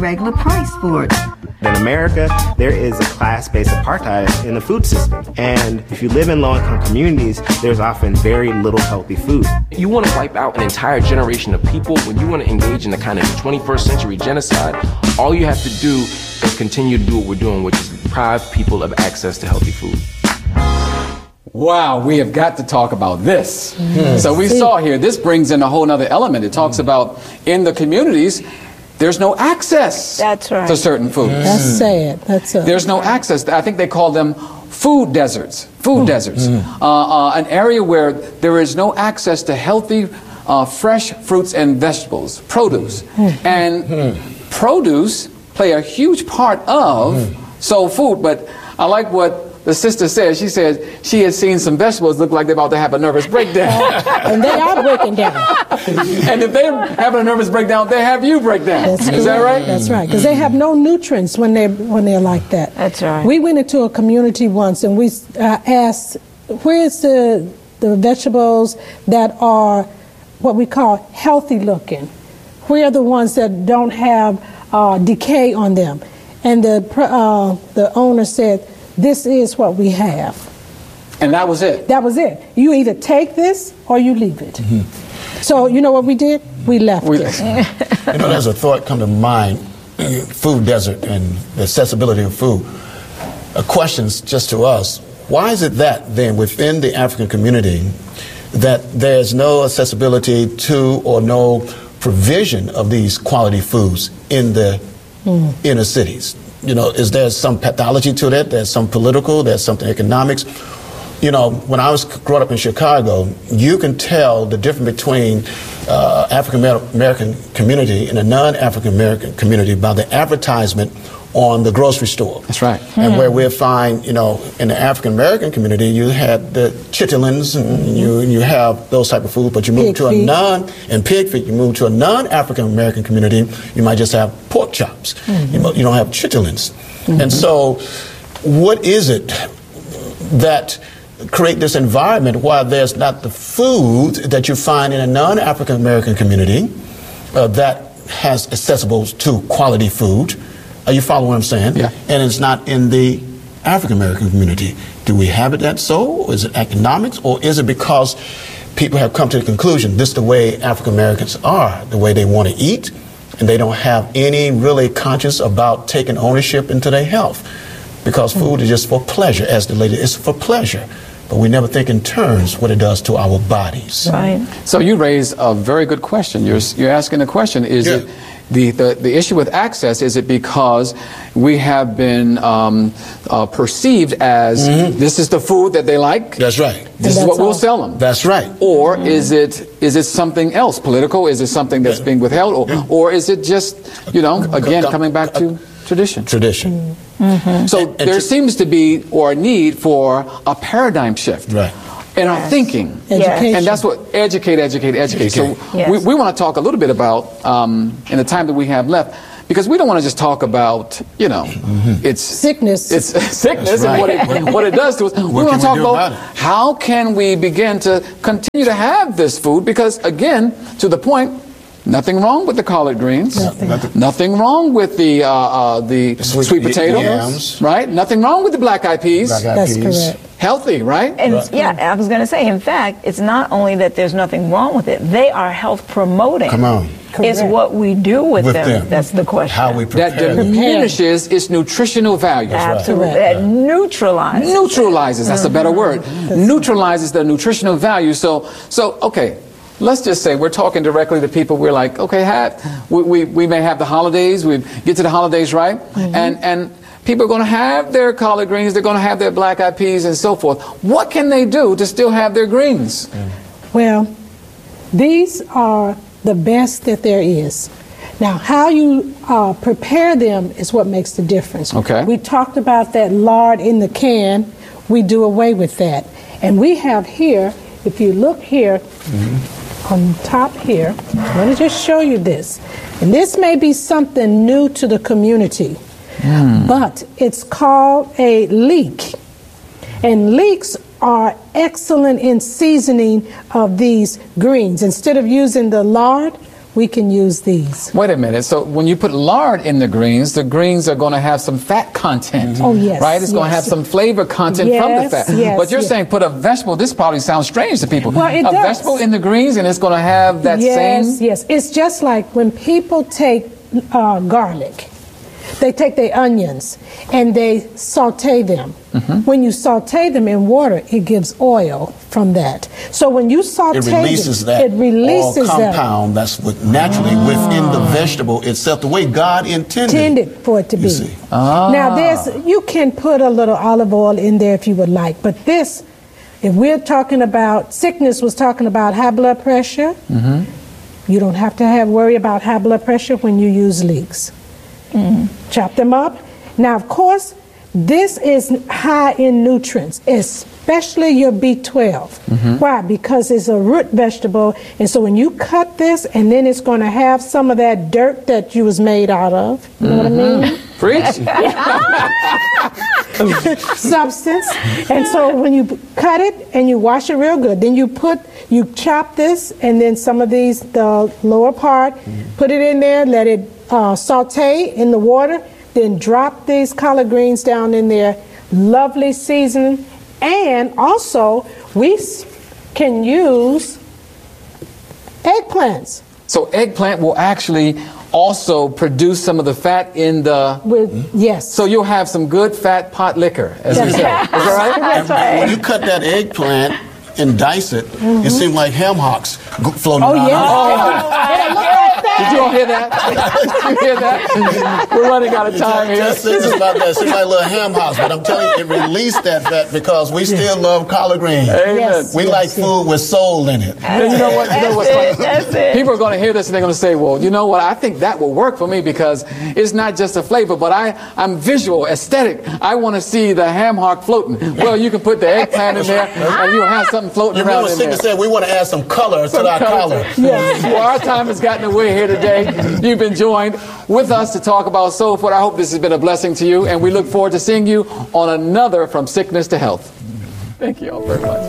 regular price for it. In America, there is a class-based apartheid in the food system. And if you live in low-income communities, there's often very little healthy food. You want to wipe out an entire generation of people, when you want to engage in the kind of 21st century genocide, all you have to do is continue to do what we're doing, which is deprive people of access to healthy food. Wow, we have got to talk about this. So we saw here, this brings in a whole other element. It talks about in the communities, there's no access to certain foods. That's sad. There's no access. I think they call them food deserts. An area where there is no access to healthy, fresh fruits and vegetables, produce. And produce play a huge part of soul food. But I like what the sister said. She said she had seen some vegetables look like they're about to have a nervous breakdown. And they are breaking down. And if they're having a nervous breakdown, they have you break down. Is that right? That's right. Because they have no nutrients when they're like that. That's right. We went into a community once and we asked, where's the vegetables that are what we call healthy looking? Where are the ones that don't have decay on them? And the owner said, this is what we have. And that was it? That was it. You either take this or you leave it. So you know what we did? We left it. You know, there's a thought come to mind, food desert and the accessibility of food. Questions just to us, why is it that then within the African community that there's no accessibility to or no provision of these quality foods in the inner cities? You know, is there some pathology to that? There's some political, there's something economics. You know, when I was growing up in Chicago, you can tell the difference between African American community and a non-African American community by the advertisement on the grocery store. That's right. And where we'll find, you know, in the African American community, you had the chitlins and you have those type of food, but you move to a pig feet, you move to a non-African American community, you might just have pork chops. You don't have chitlins. And so what is it that create this environment where there's not the food that you find in a non-African American community that has accessible to quality food? You follow what I'm saying? Yeah. And it's not in the African American community. Do we have it that so? Or is it economics? Or is it because people have come to the conclusion this is the way African Americans are, the way they want to eat, and they don't have any really conscience about taking ownership into their health? Because food is just for pleasure, as the lady, it's for pleasure. But we never think in terms what it does to our bodies. Right. So you raise a very good question. You're asking the question, is it the issue with access, is it because we have been perceived as this is the food that they like? That's right. This is what we'll sell them. That's right. Or is it something else, political? Is it something that's being withheld? Or is it just, you know, again, coming back to tradition? Tradition. So there seems to be, or a need for a paradigm shift. Right. In our thinking. Education. And that's what educate. So we want to talk a little bit about, in the time that we have left, because we don't want to just talk about, you know, it's sickness. It's sickness and what it does to us. We want to talk about how can we begin to continue to have this food, because again, to the point, nothing wrong with the collard greens. Nothing wrong with the sweet potatoes. Yams. Right? Nothing wrong with the black eyed peas. That's correct. Healthy, right? And yeah, I was going to say, in fact, it's not only that there's nothing wrong with it, they are health promoting. Come on. It's what we do with them. That's the question. How we prepare that diminishes its nutritional value. Absolutely. That neutralizes. Neutralizes, that's a better word. Neutralizes the nutritional value. So okay, let's just say we're talking directly to people. We're like, okay, we may have the holidays. We get to the holidays, right? And people are going to have their collard greens. They're going to have their black-eyed peas and so forth. What can they do to still have their greens? Well, these are the best that there is. Now, how you prepare them is what makes the difference. Okay. We talked about that lard in the can. We do away with that. And we have here, if you look here, on top here, I'm going to just show you this. And this may be something new to the community, but it's called a leek. And leeks are excellent in seasoning of these greens. Instead of using the lard, we can use these. Wait a minute. So when you put lard in the greens are going to have some fat content. Oh, yes. Right? It's going to have some flavor content from the fat. Yes, but you're saying put a vegetable. This probably sounds strange to people. Well, it does. Vegetable in the greens, and it's going to have that same... Yes. It's just like when people take garlic. They take their onions and they saute them. When you saute them in water, it gives oil from that. So when you saute it releases them, that it releases oil compound that's naturally within the vegetable itself, the way God intended for it to be. Now, you can put a little olive oil in there if you would like, but this, if we're talking about, Sickness was talking about high blood pressure, you don't have to worry about high blood pressure when you use leeks. Chop them up. Now, of course, this is high in nutrients, especially your B12. Why? Because it's a root vegetable, and so when you cut this, and then it's going to have some of that dirt that you was made out of. You know what I mean? Preach. Substance. And so when you cut it and you wash it real good, then you chop this, and then some of these, the lower part, put it in there, let it saute in the water, then drop these collard greens down in there, lovely season. And also we can use eggplants. So eggplant will actually also produce some of the fat in the... Yes. So you'll have some good fat pot liquor, as we say. Is that right? That's right. When you cut that eggplant and dice it, it seems like ham hocks floating around. Did you all hear that? Did you hear that? We're running out of time here. Just about that. It seems like little ham hocks, but I'm telling you, it released that fat because we still love collard greens. Amen. We like food with soul in it. And you know what? That's it. People are going to hear this and they're going to say, well, you know what? I think that will work for me because it's not just a flavor, but I'm visual, aesthetic. I want to see the ham hock floating. Well, you can put the eggplant in there and you'll have something floating around in there. Said we want to add some color to our collar. Well, our time has gotten away here today. You've been joined with us to talk about soul food. I hope this has been a blessing to you, and we look forward to seeing you on another From Sickness to Health. Thank you all very much.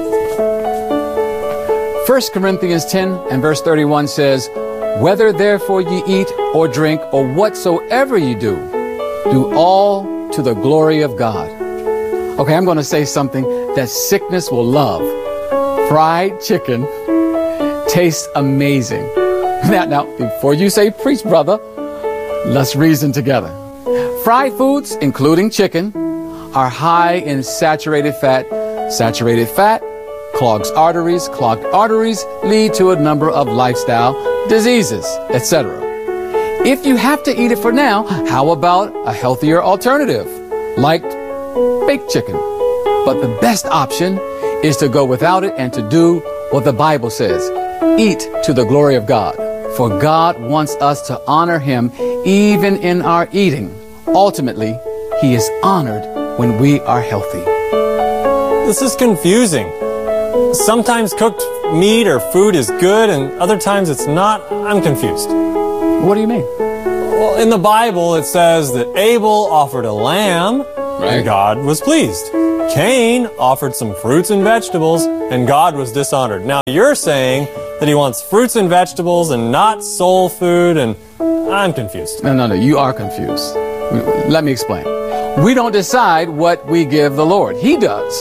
1 Corinthians 10 and verse 31 says, "Whether therefore ye eat or drink or whatsoever ye do, do all to the glory of God." Okay, I'm going to say something that Sickness will love. Fried chicken tastes amazing. Now, before you say preach, brother, let's reason together. Fried foods, including chicken, are high in saturated fat. Saturated fat clogs arteries. Clogged arteries lead to a number of lifestyle diseases, etc. If you have to eat it for now, how about a healthier alternative, like baked chicken? But the best option is to go without it and to do what the Bible says. Eat to the glory of God. For God wants us to honor Him even in our eating. Ultimately, He is honored when we are healthy. This is confusing. Sometimes cooked meat or food is good and other times it's not. I'm confused. What do you mean? Well, in the Bible it says that Abel offered a lamb and God was pleased. Cain offered some fruits and vegetables and God was dishonored. Now you're saying that he wants fruits and vegetables and not soul food, and I'm confused. No, you are confused. Let me explain. We don't decide what we give the Lord. He does.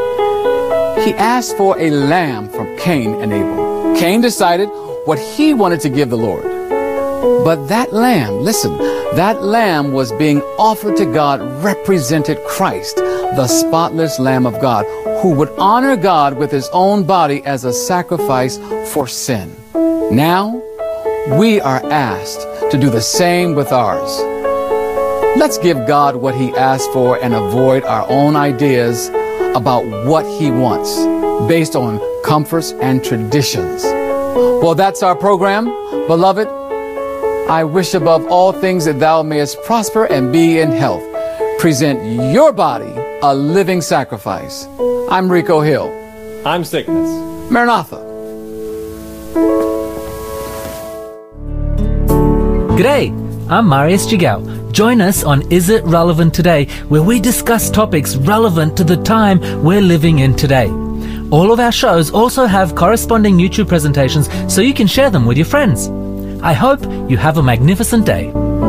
He asked for a lamb from Cain and Abel. Cain decided what he wanted to give the Lord. But that lamb, listen, that lamb was being offered to God represented Christ, the spotless Lamb of God, who would honor God with His own body as a sacrifice for sin. Now, we are asked to do the same with ours. Let's give God what He asked for and avoid our own ideas about what He wants, based on comforts and traditions. Well, that's our program. Beloved, I wish above all things that thou mayest prosper and be in health. Present your body a living sacrifice. I'm Rico Hill. I'm Sickness. Maranatha. G'day, I'm Marius Jigao. Join us on Is It Relevant Today, where we discuss topics relevant to the time we're living in today. All of our shows also have corresponding YouTube presentations so you can share them with your friends. I hope you have a magnificent day.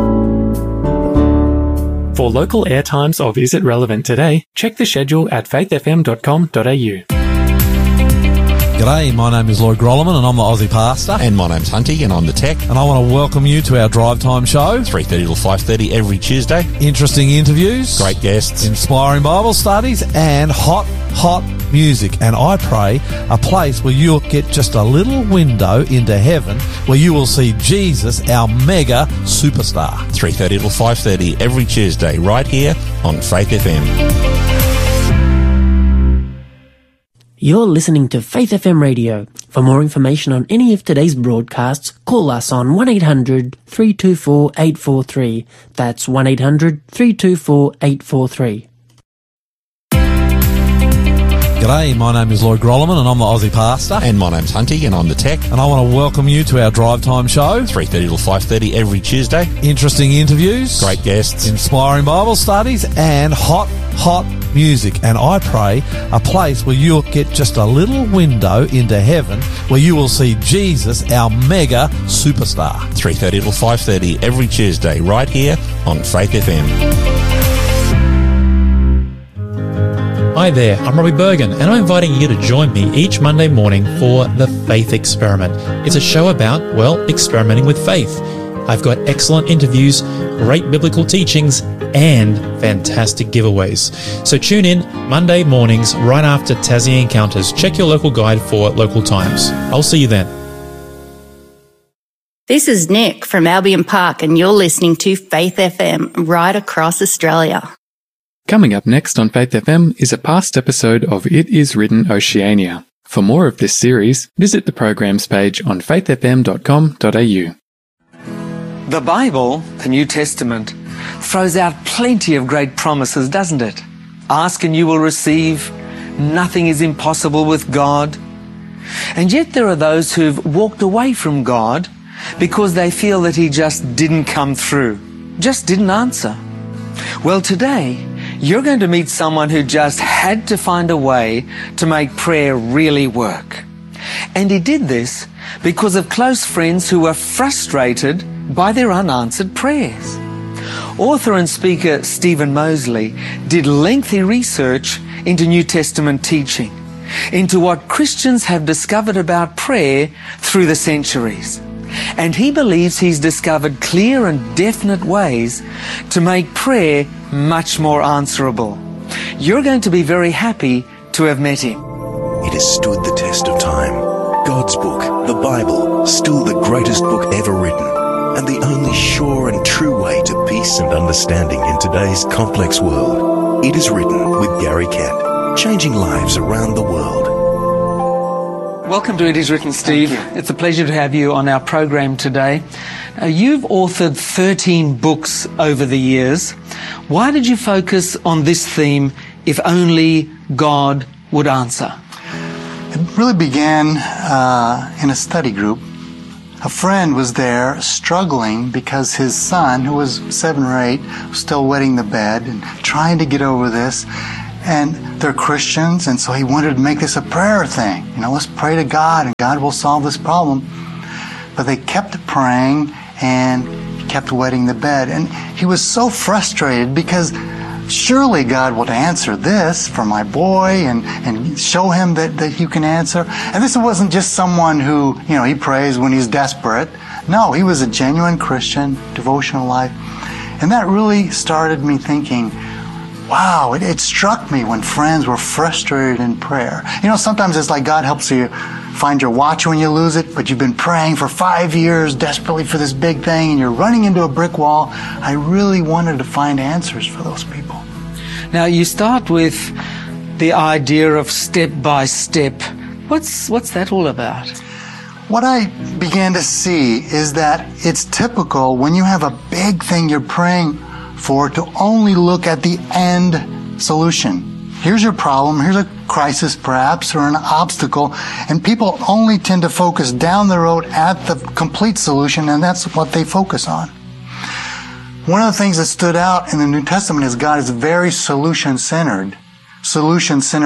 For local airtimes of Is It Relevant Today, check the schedule at faithfm.com.au. G'day, my name is Lloyd Grolleman and I'm the Aussie Pastor. And my name's Hunty and I'm the Tech. And I want to welcome you to our Drive Time show. 3:30 till 5:30 every Tuesday. Interesting interviews. Great guests. Inspiring Bible studies and hot music. And I pray a place where you'll get just a little window into heaven where you will see Jesus, our mega superstar. 3:30 till 5:30 every Tuesday right here on Faith FM. You're listening to Faith FM Radio. For more information on any of today's broadcasts, call us on 1-800-324-843. That's 1-800-324-843. G'day, my name is Lloyd Grolleman and I'm the Aussie Pastor. And my name's Hunty and I'm the Tech. And I want to welcome you to our Drive Time show. 3:30 till 5:30 every Tuesday. Interesting interviews. Great guests. Inspiring Bible studies and hot music. And I pray a place where you'll get just a little window into heaven where you will see Jesus, our mega superstar. 3:30 till 5:30 every Tuesday right here on Faith FM. Hi there, I'm Robbie Bergen and I'm inviting you to join me each Monday morning for The Faith Experiment. It's a show about, experimenting with faith. I've got excellent interviews, great biblical teachings, and fantastic giveaways. So tune in Monday mornings right after Tassie Encounters. Check your local guide for local times. I'll see you then. This is Nick from Albion Park and you're listening to Faith FM right across Australia. Coming up next on Faith FM is a past episode of It Is Written Oceania. For more of this series, visit the programs page on faithfm.com.au. The Bible, the New Testament, throws out plenty of great promises, doesn't it? Ask and you will receive. Nothing is impossible with God. And yet there are those who've walked away from God because they feel that He just didn't come through, just didn't answer. Well, today, you're going to meet someone who just had to find a way to make prayer really work. And he did this because of close friends who were frustrated by their unanswered prayers. Author and speaker Stephen Mosley did lengthy research into New Testament teaching, into what Christians have discovered about prayer through the centuries. And he believes he's discovered clear and definite ways to make prayer much more answerable. You're going to be very happy to have met him. It has stood the test of time. God's book, the Bible, still the greatest book ever written, and the only sure and true way to peace and understanding in today's complex world. It is Written with Gary Kent, changing lives around the world. Welcome to It Is Written, Steve. It's a pleasure to have you on our program today. You've authored 13 books over the years. Why did you focus on this theme, if only God would answer? It really began in a study group. A friend was there struggling because his son, who was 7 or 8, was still wetting the bed and trying to get over this. And they're Christians, and so he wanted to make this a prayer thing. Let's pray to God, and God will solve this problem. But they kept praying, and he kept wetting the bed. And he was so frustrated because surely God would answer this for my boy and show him that he can answer. And this wasn't just someone who, he prays when he's desperate. No, he was a genuine Christian, devotional life. And that really started me thinking, wow, it struck me when friends were frustrated in prayer. Sometimes it's like God helps you find your watch when you lose it, but you've been praying for 5 years desperately for this big thing and you're running into a brick wall. I really wanted to find answers for those people. Now, you start with the idea of step by step. What's that all about? What I began to see is that it's typical when you have a big thing you're praying for to only look at the end solution. Here's your problem, here's a crisis perhaps, or an obstacle, and people only tend to focus down the road at the complete solution, and that's what they focus on. One of the things that stood out in the New Testament is God is very solution-centered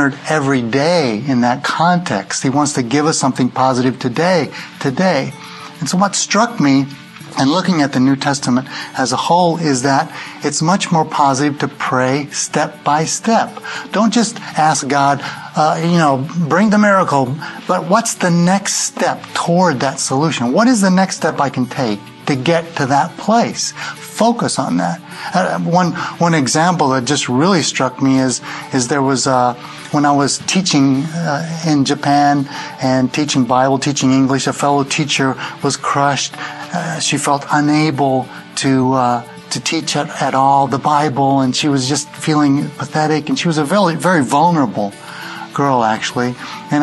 every day in that context. He wants to give us something positive today. And so what struck me and looking at the New Testament as a whole is that it's much more positive to pray step by step. Don't just ask God, bring the miracle, but what's the next step toward that solution? What is the next step I can take to get to that place? Focus on that. One example that just really struck me is there was when I was teaching in Japan and teaching Bible, teaching English, a fellow teacher was crushed. She felt unable to teach at all the Bible, and she was just feeling pathetic. And she was a very, very vulnerable girl, actually. And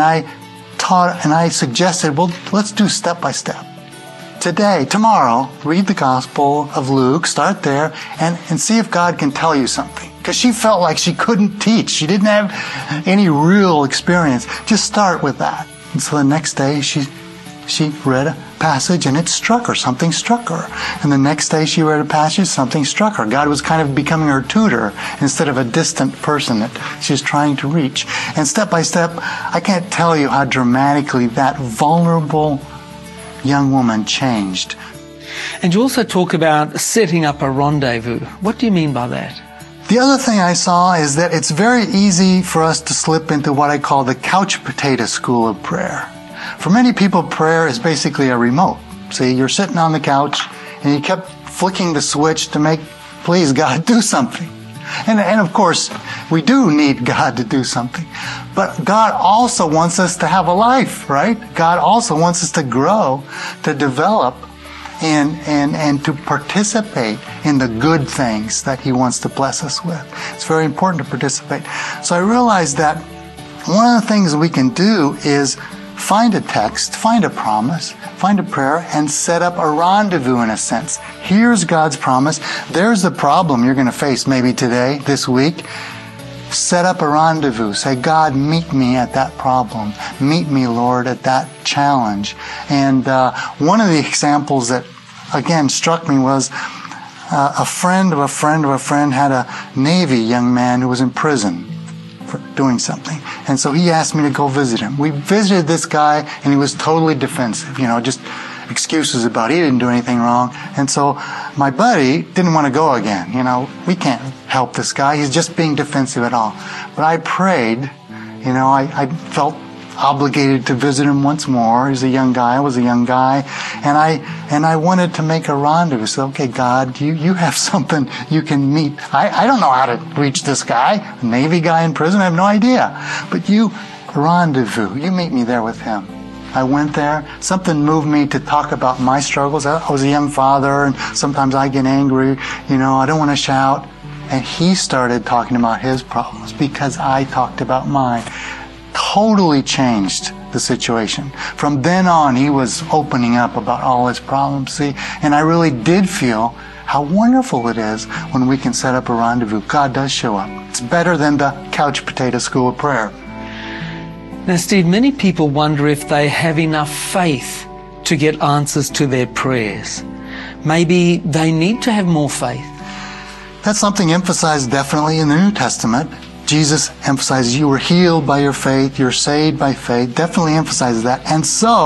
I suggested, well, let's do step by step. Tomorrow, read the Gospel of Luke, start there, and see if God can tell you something. Because she felt like she couldn't teach. She didn't have any real experience. Just start with that. And so the next day, she read a passage and it struck her. Something struck her. And the next day she read a passage, something struck her. God was kind of becoming her tutor instead of a distant person that she was trying to reach. And step by step, I can't tell you how dramatically that vulnerable young woman changed. And you also talk about setting up a rendezvous. What do you mean by that? The other thing I saw is that it's very easy for us to slip into what I call the couch potato school of prayer. For many people, prayer is basically a remote. See, you're sitting on the couch and you kept flicking the switch to make, please God, do something. And of course, we do need God to do something. But God also wants us to have a life, right? God also wants us to grow, to develop, and to participate in the good things that He wants to bless us with. It's very important to participate. So I realized that one of the things we can do is find a text, find a promise, find a prayer, and set up a rendezvous in a sense. Here's God's promise. There's the problem you're going to face maybe today, this week. Set up a rendezvous. Say, God, meet me at that problem. Meet me, Lord, at that challenge. And one of the examples that, again, struck me was a friend of a friend of a friend had a Navy young man who was in prison for doing something. And so he asked me to go visit him. We visited this guy, and he was totally defensive, just excuses about he didn't do anything wrong. And so my buddy didn't want to go again. We can't help this guy. He's just being defensive at all. But I prayed. I felt obligated to visit him once more. He's a young guy. I was a young guy. And I wanted to make a rendezvous. So, okay, God, you have something you can meet. I don't know how to reach this guy, a Navy guy in prison. I have no idea. But you rendezvous. You meet me there with him. I went there. Something moved me to talk about my struggles. I was a young father, and sometimes I get angry. I don't want to shout. And he started talking about his problems because I talked about mine. Totally changed the situation. From then on, he was opening up about all his problems. See, and I really did feel how wonderful it is when we can set up a rendezvous. God does show up. It's better than the couch potato school of prayer. Now, Steve, many people wonder if they have enough faith to get answers to their prayers. Maybe they need to have more faith. That's something emphasized definitely in the New Testament. Jesus emphasizes you were healed by your faith, you're saved by faith, definitely emphasizes that. And so